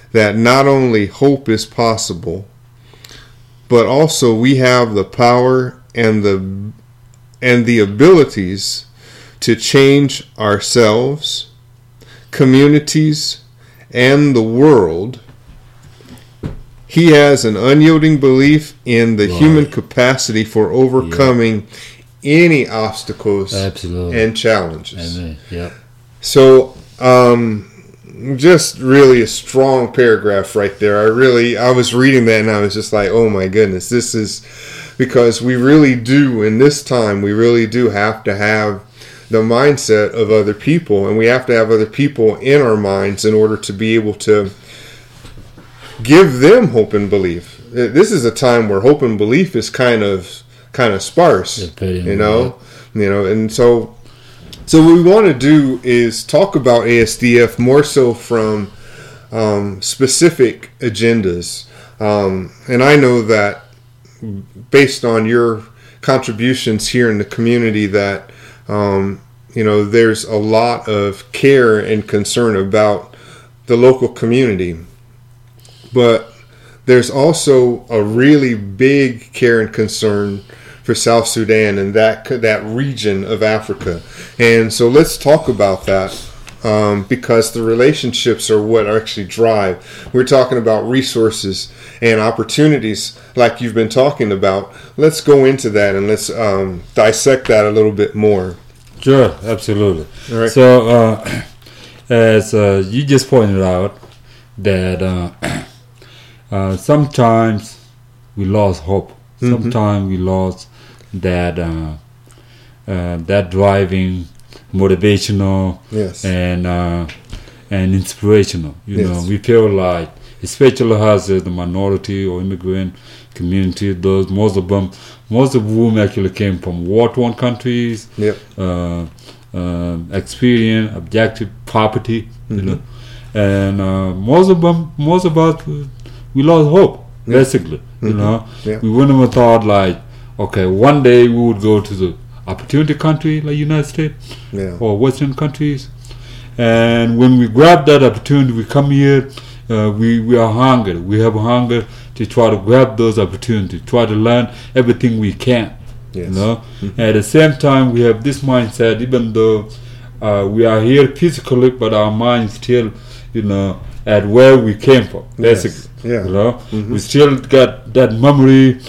that not only hope is possible, but also we have the power and the abilities to change ourselves, communities, and the world. He has an unyielding belief in the human capacity for overcoming any obstacles and challenges. Amen. Yep. So, just really a strong paragraph right there. I was reading that and I was just like, oh my goodness, this is because we really do, in this time, we really do have to have the mindset of other people, and we have to have other people in our minds in order to be able to give them hope and belief. This is a time where hope and belief is kind of sparse, and so what we want to do is talk about ASDF more so from specific agendas, and I know that based on your contributions here in the community that there's a lot of care and concern about the local community, but there's also a really big care and concern for South Sudan and that region of Africa. And so let's talk about that, because the relationships are what actually drive. We're talking about resources and opportunities like you've been talking about. Let's go into that and let's dissect that a little bit more. Sure, absolutely. All right. So as you just pointed out that sometimes we lost hope. Sometimes we lost that driving, motivational, and inspirational. You know, we feel like, especially as the minority or immigrant community, most of whom actually came from war-torn countries, experience objective poverty, you know, and most of us, we lost hope. Basically, you know, we wouldn't have thought like, okay, one day we would go to the opportunity country like United States or Western countries, and when we grab that opportunity, we come here. We are hungry. We have hunger to try to grab those opportunities, try to learn everything we can. You know, at the same time, we have this mindset. Even though we are here physically, but our mind still, you know, at where we came from. Basically. You know, we still got that memory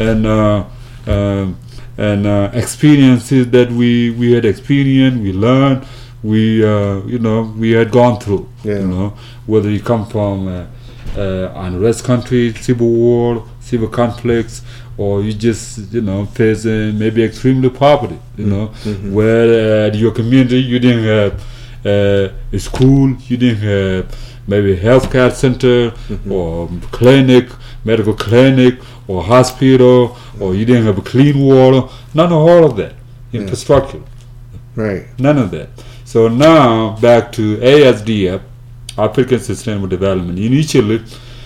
and experiences that we had experienced, we learned, we had gone through. You know, whether you come from unrest country, civil war, civil conflicts, or you just facing maybe extremely poverty. You know, where at your community you didn't have a school, you didn't have maybe healthcare center or clinic, medical clinic or hospital, or you didn't have a clean water. None of all of that infrastructure. Right. None of that. So now back to ASDF, African Sustainable Development. Initially,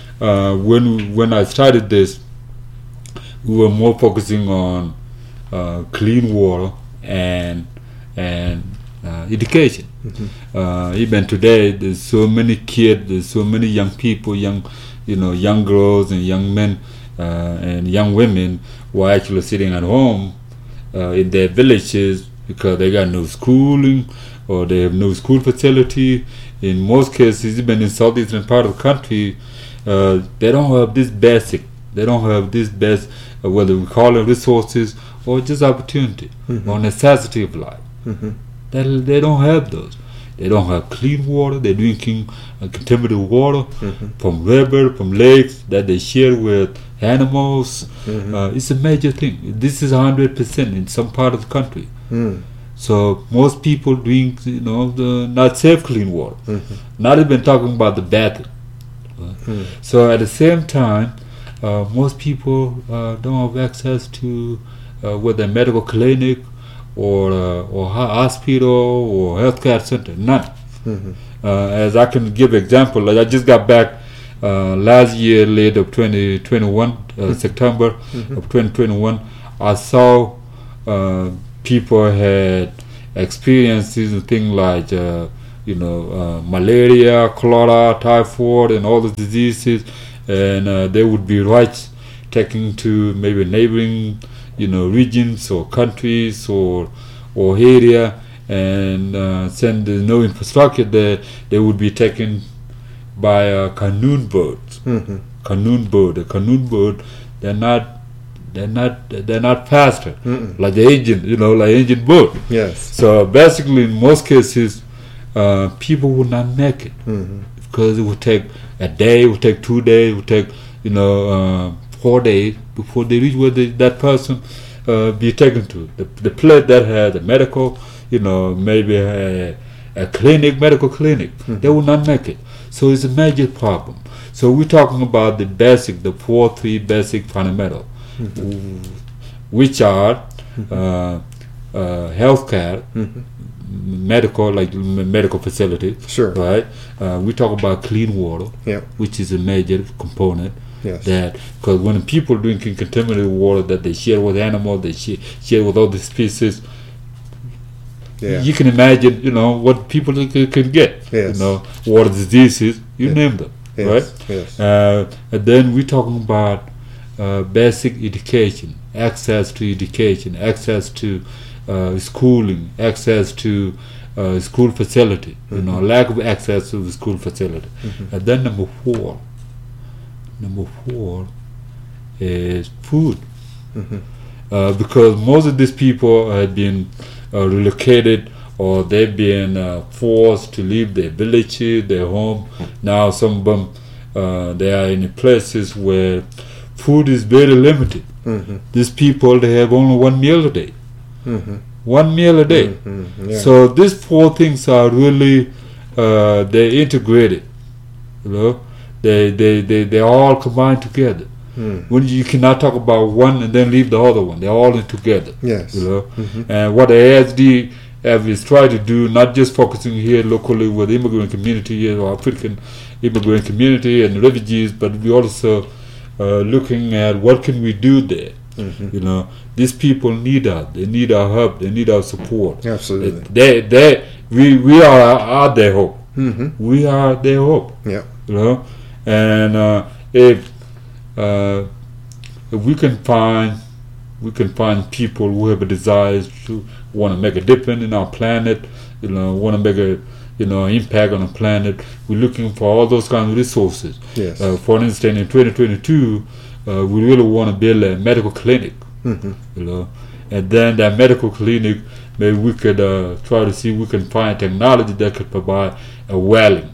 when I started this, we were more focusing on clean water and education. Even today, there's so many kids, there's so many young people, young girls and young men and young women who are actually sitting at home in their villages because they got no schooling or they have no school facility. In most cases, even in southeastern part of the country, they don't have this basic. They don't have this best, whether we call it resources or just opportunity or necessity of life. They don't have those. They don't have clean water. They're drinking contaminated water from river, from lakes that they share with animals. It's a major thing. This is 100% in some part of the country. So most people drink, the not safe clean water. Not even talking about the bad thing. So at the same time, most people don't have access to whether a medical clinic or hospital or healthcare center. None. As I can give example, like I just got back last year, late of 2021, September of 2021. I saw people had experienced things like malaria, cholera, typhoid, and all the diseases, and they would be rights taken to maybe neighboring, regions or countries or area, and since there's no infrastructure there, they would be taken by Qanun birds. Mm-hmm. Qanun bird. A Qanun bird, they're not faster like the Asian bird. Yes. So basically, in most cases, people would not make it because it would take a day, it would take 2 days, it would take 4 days before they reach where that person be taken to. The place that has a medical, maybe a medical clinic, they will not make it. So it's a major problem. So we're talking about the 3 basic fundamental, which are healthcare, medical, like medical facilities. Sure. Right. We talk about clean water, which is a major component. Yes. That because when people drinking contaminated water that they share with animals, they share with other species. Yeah. You can imagine, what people can get. Yes. Water diseases, name them, yes. right? Yes. And then we're talking about basic education, access to education, access to schooling, access to school facility, lack of access to the school facility. And then number four is food. Because most of these people have been relocated, or they've been forced to leave their villages, their home. Now some of them, they are in places where food is very limited. These people, they have only 1 meal a day. 1 meal a day. Yeah. So these 4 things are really, they're integrated. They all combine together. When you cannot talk about one and then leave the other one, they're all in together. Yes. And what the ASD is trying to do, not just focusing here locally with the immigrant community here, or African immigrant community and refugees, but we also looking at what can we do there. These people need us. They need our help. They need our support. Absolutely. We are their hope. We are their hope. Yeah. And if we can find people who have a desire to want to make a difference in our planet, want to make a impact on the planet. We're looking for all those kinds of resources. Yes. For instance, in 2022, we really want to build a medical clinic. And then that medical clinic, maybe we could try to see if we can find technology that could provide a welling,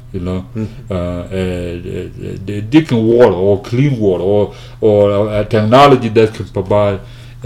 drinking water or clean water, or a technology that can provide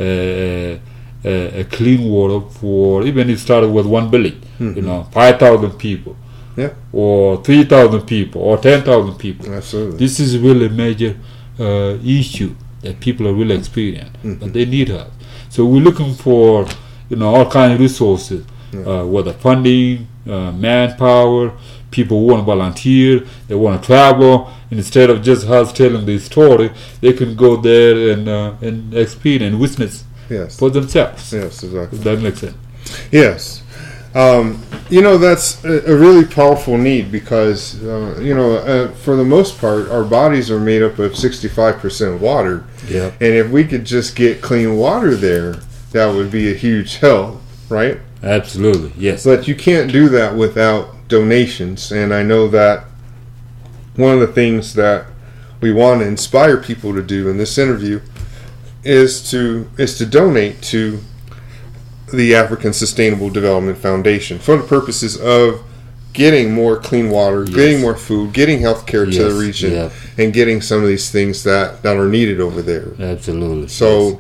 a clean water for, even if it started with 1 village, 5,000 people, or 3,000 people, or 10,000 people. Absolutely. This is really a major issue that people are really experiencing, but they need us. So we're looking for, all kinds of resources, whether funding, manpower, people who want to volunteer, they want to travel, and instead of just us telling the story, they can go there and experience and witness for themselves. Yes, exactly. If that makes sense. Yes. That's a really powerful need because, for the most part, our bodies are made up of 65% water. Yeah. And if we could just get clean water there, that would be a huge help, right? Absolutely, yes. But you can't do that without donations. And I know that one of the things that we want to inspire people to do in this interview is to donate to the African Sustainable Development Foundation for the purposes of getting more clean water, getting more food, getting health care to the region, and getting some of these things that are needed over there. Absolutely. So,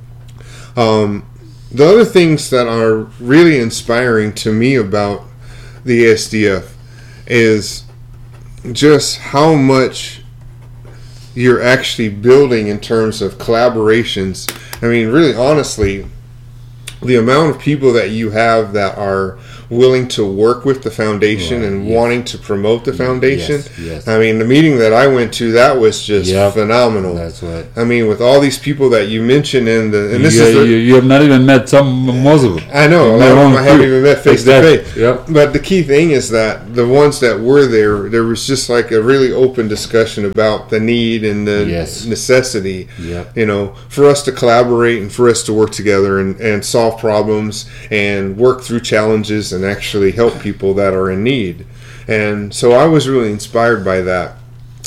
the other things that are really inspiring to me about the ASDF is just how much you're actually building in terms of collaborations. I mean, really, honestly, the amount of people that you have that are willing to work with the foundation Right, and yes. wanting to promote the foundation. Yes. I mean, the meeting that I went to, that was just Yep. phenomenal. That's right. I mean, with all these people that you mentioned, and this you, is the, you have not even met most of them. I know, a lot of them I haven't even met face to face. Yep. But the key thing is that the ones that were there was just like a really open discussion about the need and the Yes. necessity, Yep. you know, for us to collaborate and for us to work together and solve problems and work through challenges and actually help people that are in need. And so I was really inspired by that.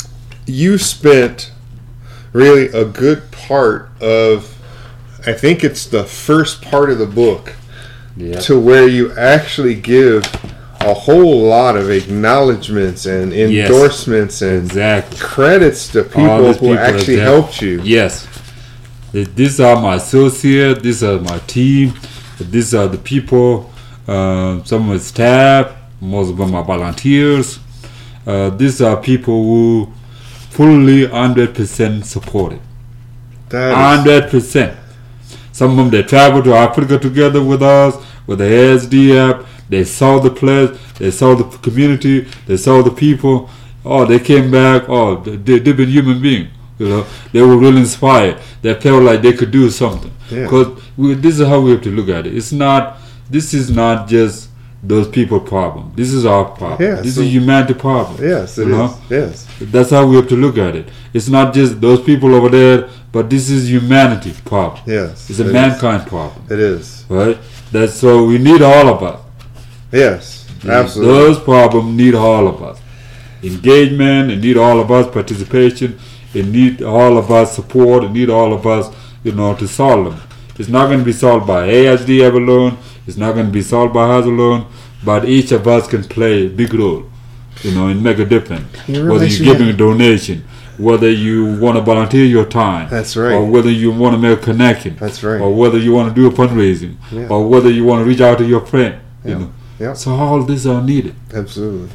You spent really a good part of, I think it's the first part of the book, Yep. to where you actually give a whole lot of acknowledgments and endorsements and Exactly. credits to All people these who people actually that- helped you. Yes. These are my associates. These are my team. These are the people. Some are staff. Most of them are volunteers. These are people who fully 100% supported. That is, 100%. Some of them, they traveled to Africa together with us, with the ASDF. They saw the place, they saw the community, they saw the people. Oh, they came back. Oh, they've been human beings. You know, they were really inspired. They felt like they could do something. Yeah. Because this is how we have to look at it. This is not just those people problem. This is our problem. Yeah, this so- is humanity problem. yes, it you is. know? Yes. That's how we have to look at it. It's not just those people over there, but this is humanity problem. Yes. It's a it mankind problem, Is. It is. right? That's so we need all of us. Yes. Absolutely. Those problems need all of us. Engagement, it need all of us participation, it need all of us support, it need all of us, you know, to solve them. It's not going to be solved by ASDF alone. It's not going to be solved by us alone. But each of us can play a big role, you know, and make a difference. You Whether realize you're you giving a donation, whether you want to volunteer your time, That's right. or whether you want to make a connection, That's right. or whether you want to do a fundraising, Yeah. or whether you want to reach out to your friend, you Yeah. know. Yeah. So all these are needed. Absolutely.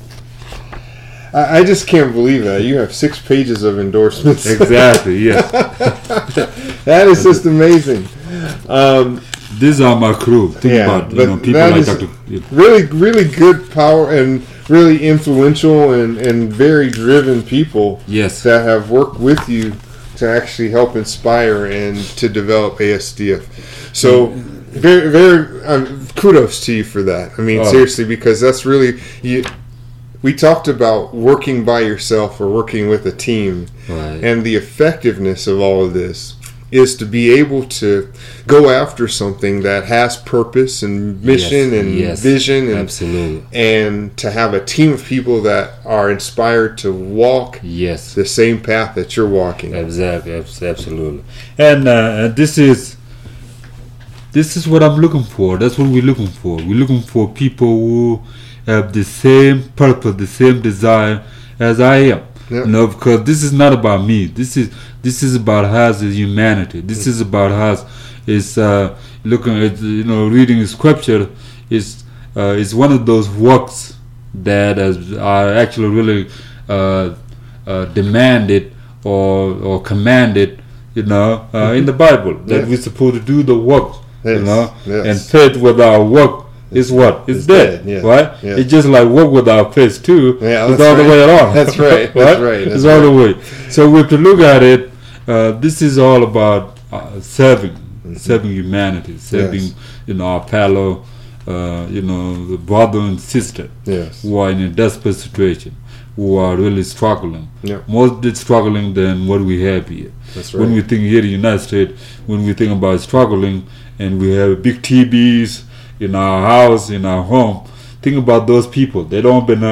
I just can't believe that. You have 6 pages of endorsements. Exactly. Yes. That is just amazing. These are my crew. Think Yeah, about but people that like is- Dr. Really, really good power and really influential and very driven people Yes. that have worked with you to actually help inspire and to develop ASDF. So, very, very kudos to you for that. I mean, Oh. seriously, because that's really you. We talked about working by yourself or working with a team, Right. and the effectiveness of all of this is to be able to go after something that has purpose and mission Yes, and yes, vision and absolutely. and to have a team of people that are inspired to walk Yes. the same path that you're walking. Exactly. Absolutely. And this is what I'm looking for. That's what we're looking for. We're looking for people who have the same purpose, the same desire as I am. Yeah. You know, because this is not about me. This is about us as humanity. This is about us. Is looking at, you know, reading scripture is one of those works that are actually really demanded or commanded, you know, in the Bible, that Yes. we're supposed to do the works, you Yes, know, yes. and faith without work is what? It's It's dead, dead, yeah, right? yeah. It's just like work without faith too. Yeah, it's that's all the right. way around. That's right, that's right, It's that's all the right. way. So we have to look at it. This is all about serving humanity, serving, Yes. you know, our fellow, you know, the brother and sister Yes. who are in a desperate situation, who are really struggling. Yeah. More struggling than what we have here. That's When right. we think here in the United States, when we think about struggling and we have big TVs in our house, in our home, think about those people. They don't been.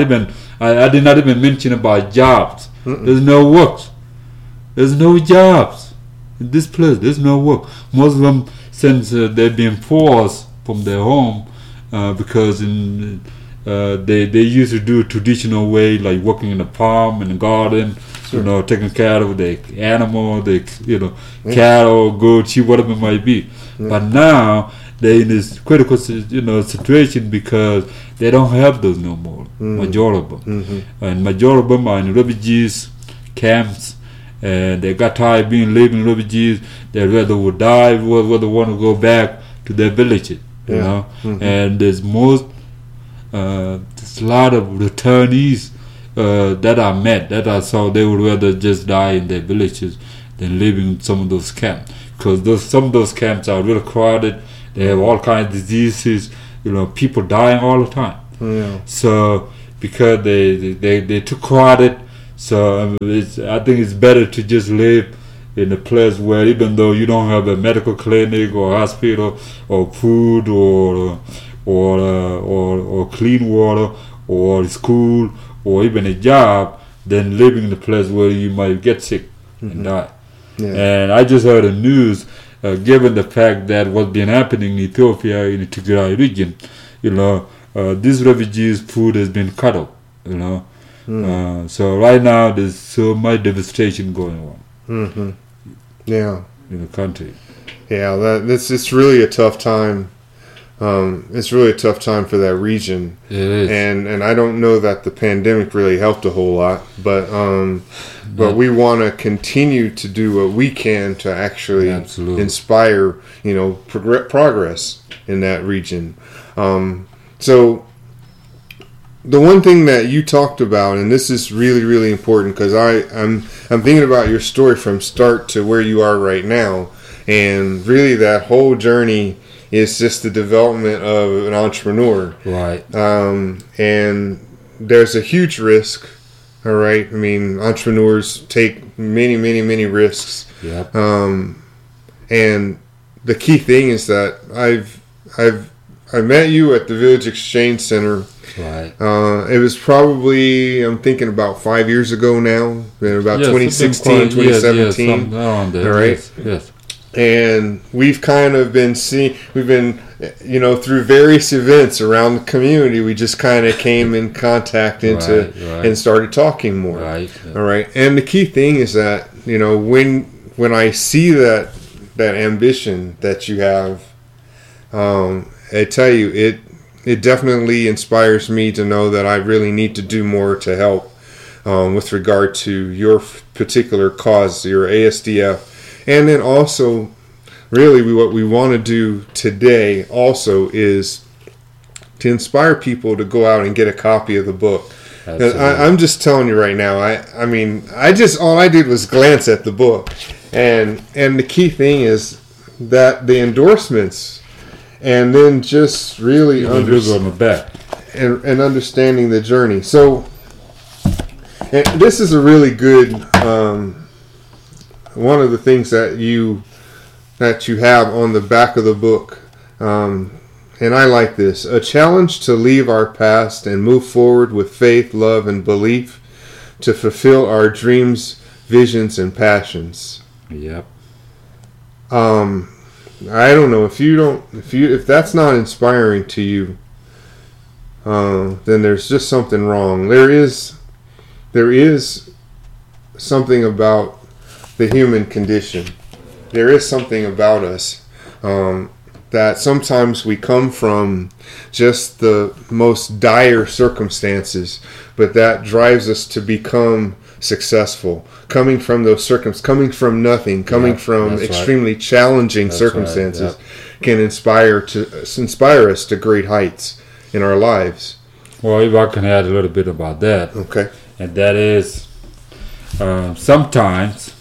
I did not even mention about jobs. There's no work. There's no jobs in this place. There's no work. Most of them, since they've been forced from their home, because they used to do a traditional way, like working in the farm, in the garden, Sure. you know, taking care of the animal, the, you know, cattle, goats, sheep, whatever it might be. But now they're in this critical, you know, situation because they don't have those no more. Majority of them, and majority of them are in refugees camps, and they got tired of being living refugees. They rather would die, whether want to go back to their villages, you know, and there's a lot of returnees that I met that I saw they would rather just die in their villages than living in some of those camps, because some of those camps are really crowded. They have all kinds of diseases, you know, people dying all the time. Yeah. So because they too crowded, so I think it's better to just live in a place where, even though you don't have a medical clinic or hospital or food or clean water or school or even a job, than living in a place where you might get sick and die. Yeah. And I just heard the news, given the fact that what's been happening in Ethiopia, in the Tigray region, you know, these refugees' food has been cut off, you know. So right now there's so much devastation going on. Yeah. In the country. Yeah, it's really a tough time. It's really a tough time for that region. It is. And I don't know that the pandemic really helped a whole lot, but we want to continue to do what we can to actually inspire, you know, progress in that region. So the one thing that you talked about, and this is really, really important, because I'm thinking about your story from start to where you are right now, and really that whole journey is just the development of an entrepreneur. Right. And there's a huge risk. All right. I mean, entrepreneurs take many, many, many risks. Yep. And the key thing is that I met you at the Village Exchange Center. Right. It was probably, I'm thinking about 5 years ago now, about 2016, 2017. All right. Yes. And we've kind of been you know, through various events around the community, we just kind of came in contact and started talking more. Right. All right. And the key thing is that, you know, when I see that ambition that you have, I tell you, it definitely inspires me to know that I really need to do more to help with regard to your particular cause, your ASDF. And then also, really, what we want to do today also is to inspire people to go out and get a copy of the book. I'm just telling you right now, I mean, all I did was glance at the book. And the key thing is that the endorsements, and then just really and understanding the journey. So, and this is a really good... one of the things that you have on the back of the book, and I like this: a challenge to leave our past and move forward with faith, love, and belief to fulfill our dreams, visions, and passions. Yep. I don't know if that's not inspiring to you, then there's just something wrong. There is something about the human condition. There is something about us that sometimes we come from just the most dire circumstances, but that drives us to become successul. Coming from those coming from nothing, coming from extremely challenging circumstances, can inspire us to great heights in our lives. Well, if I can add a little bit about that. Okay. And that is, sometimes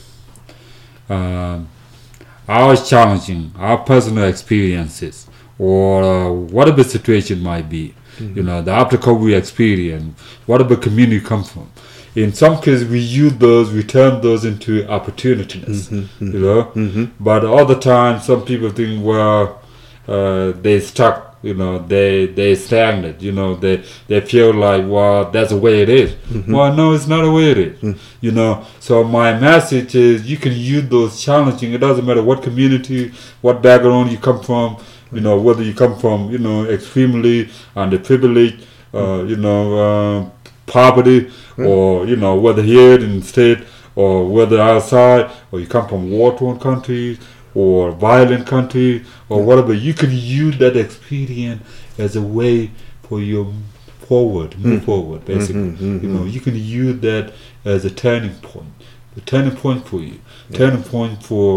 our challenging, our personal experiences, or whatever situation might be, you know, the obstacle we experience, whatever community come from. In some cases, we turn those into opportunities, you know. But other times, some people think, well, they stuck. You know, they stagnant. You know, they feel like, well, that's the way it is. Well, no, it's not the way it is. You know, so my message is, you can use those challenging. It doesn't matter what community, what background you come from. You know, whether you come from, you know, extremely underprivileged, you know, poverty, or, you know, whether here in the state or whether outside, or you come from war-torn countries or violent country or whatever, you can use that experience as a way for you move forward, basically. You know, you can use that as a turning point for you, turning point for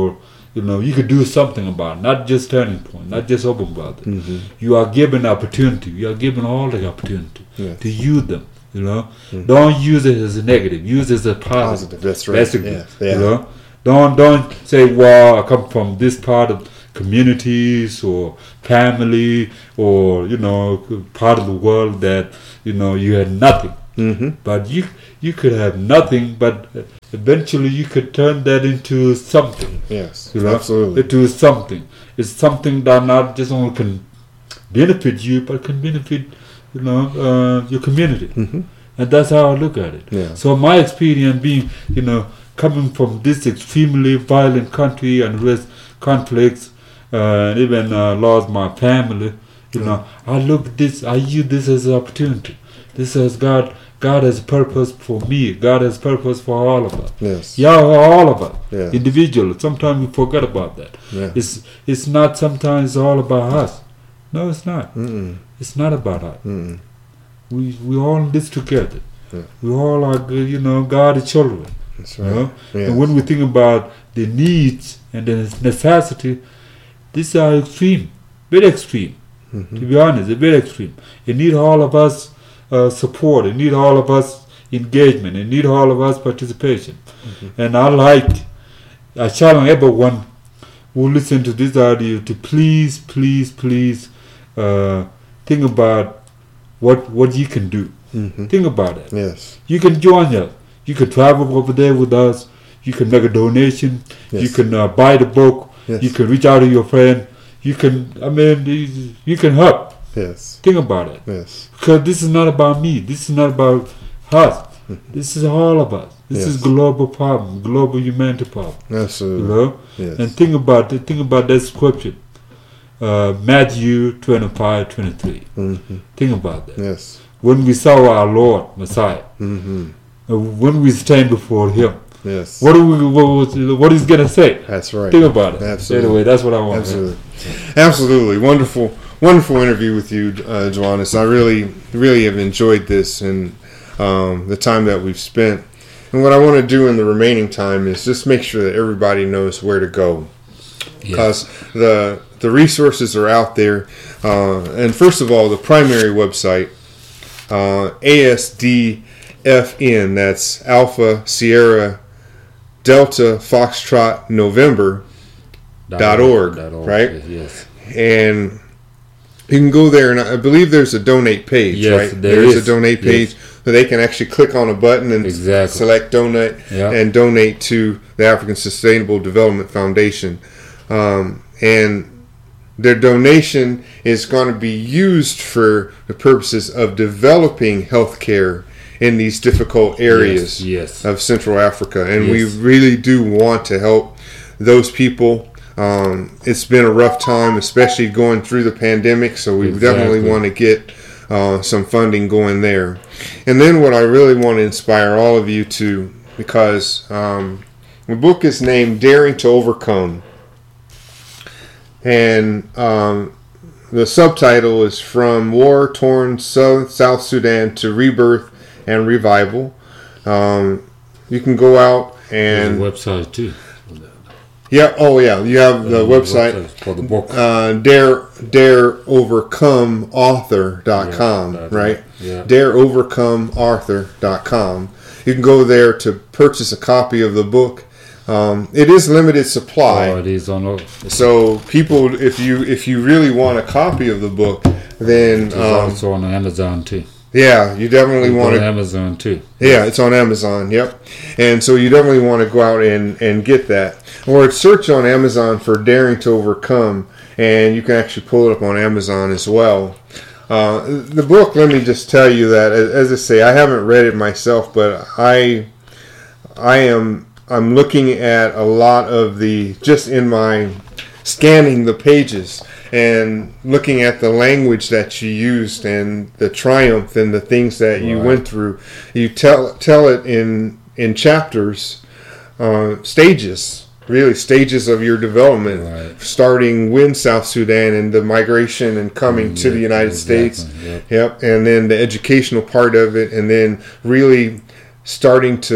you could do something about it. Not just Turning Point, not just Open about it. Mm-hmm. You are given opportunity. You are given all the opportunity Yes. to use them. Don't use it as a negative. Use it as a positive. That's right. Basically, Yeah. Don't say, well, I come from this part of communities or family or part of the world that you had nothing. Mm-hmm. But you could have nothing, but eventually you could turn that into something. Yes, absolutely. Into something. It's something that not just only can benefit you, but can benefit your community. Mm-hmm. And that's how I look at it. Yeah. So my experience being, coming from this extremely violent country and with conflicts, and even lost my family, I look at this, I use this as an opportunity. This is God has purpose for me. God has purpose for all of us. Yes. Yeah, all of us. Yeah. Individually. Sometimes we forget about that. Yeah. It's not sometimes all about us. No, it's not. Mm-mm. It's not about us. Mm-mm. We all in this together. Yeah. We all are, God's children. That's right. Yes. And when we think about the needs and the necessity, these are extreme, very extreme. Mm-hmm. To be honest, they're very extreme. It need all of us support. It need all of us engagement. It need all of us participation. Mm-hmm. And I challenge everyone who listen to this audio to please think about what you can do. Mm-hmm. Think about it. Yes. You can join us. You can travel over there with us. You can make a donation. Yes. You can buy the book. Yes. You can reach out to your friend. You can help. Yes. Think about it. Yes. Because this is not about me. This is not about us. This is all of us. This is global problem, global humanity problem. Absolutely. Yes. And think about that scripture. Matthew 25:23. Mm-hmm. Think about that. Yes. When we saw our Lord, Messiah, Mm-hmm. when we stand before Him, Yes. what He's gonna say? That's right. Think about it. Absolutely. Anyway, that's what I want. Absolutely. Absolutely. Wonderful interview with you, Johannes. I really have enjoyed this and the time that we've spent. And what I want to do in the remaining time is just make sure that everybody knows where to go. Because the resources are out there. And first of all, the primary website, ASDFN, that's Alpha Sierra Delta Foxtrot November .org, right? Yes. And you can go there, and I believe there's a donate page, yes, right? There is a donate page where they can actually click on a button and select donate and donate to the African Sustainable Development Foundation. And their donation is going to be used for the purposes of developing healthcare in these difficult areas of Central Africa. And we really do want to help those people. It's been a rough time, especially going through the pandemic, so we definitely want to get some funding going there. And then what I really want to inspire all of you to, because the book is named Daring to Overcome, and the subtitle is From War-Torn South Sudan to Rebirth and Revival. You can go out and... There's a website too. Yeah. Oh, yeah. You have the website for the book. DareOvercomeAuthor.com, right? Yeah. DareOvercomeAuthor.com. You can go there to purchase a copy of the book. It is limited supply. Oh, it is on. So people, if you really want a copy of the book, then it's also on Amazon too. Yeah, you definitely want to. Amazon too. Yeah, it's on Amazon. Yep, and so you definitely want to go out and get that, or search on Amazon for Daring to Overcome, and you can actually pull it up on Amazon as well. The book, let me just tell you that, as I say, I haven't read it myself, but I'm looking at a lot of just in my scanning the pages and looking at the language that you used and the triumph and the things that you went through. You tell it in chapters, stages of your development, starting when South Sudan and the migration and coming to the United States. Yep, and then the educational part of it, and then really starting to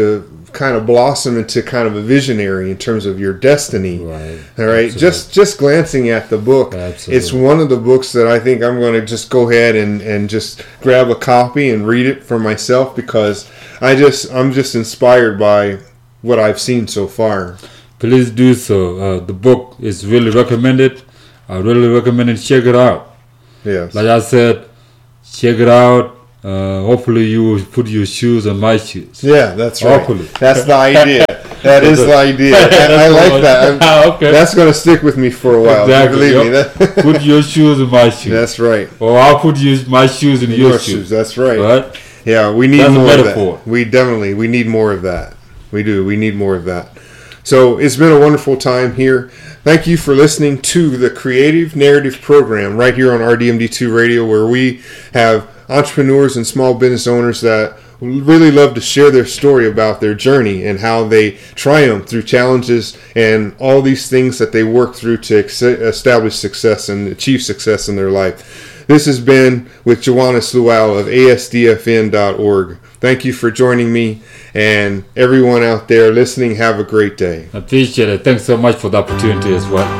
kind of blossom into kind of a visionary in terms of your destiny. Right. All right. Absolutely. Just glancing at the book, Absolutely. it's one of the books that I think I'm going to just go ahead and just grab a copy and read it for myself, because I'm just inspired by what I've seen so far. Please do so. The book is really recommended. I really recommend it. Check it out. Yes. Like I said, check it out. Hopefully you will put your shoes on my shoes. Yeah, that's right. Hopefully. That's the idea. That is the idea. And I like that. Okay. That's going to stick with me for a while. Exactly. Believe me. Yep. Put your shoes in my shoes. That's right. Or I'll put my shoes in your shoes. That's right. Right? Yeah, we need That's more a of metaphor. that. We need more of that. We do. We need more of that. So it's been a wonderful time here. Thank you for listening to the Creative Narrative Program right here on RDMD2 Radio, where we have entrepreneurs and small business owners that really love to share their story about their journey and how they triumph through challenges and all these things that they work through to establish success and achieve success in their life. This has been with Johannes Luau of ASDFN.org. Thank you for joining me, and everyone out there listening, have a great day. I appreciate it. Thanks so much for the opportunity as well.